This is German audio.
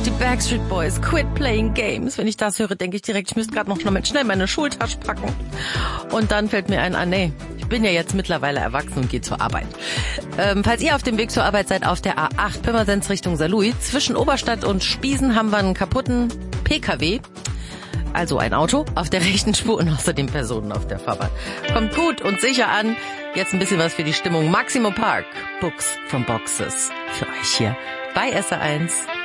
die Backstreet Boys, Quit Playing Games. Wenn ich das höre, denke ich direkt, ich müsste gerade noch schnell meine Schultasche packen. Und dann fällt mir nee, ich bin ja jetzt mittlerweile erwachsen und gehe zur Arbeit. Falls ihr auf dem Weg zur Arbeit seid, auf der A8 Pirmasens Richtung Saarlouis, zwischen Oberstadt und Spiesen haben wir einen kaputten PKW. Also ein Auto auf der rechten Spur und außerdem Personen auf der Fahrbahn. Kommt gut und sicher an. Jetzt ein bisschen was für die Stimmung. Maximo Park, Books from Boxes. Für euch hier bei SR1.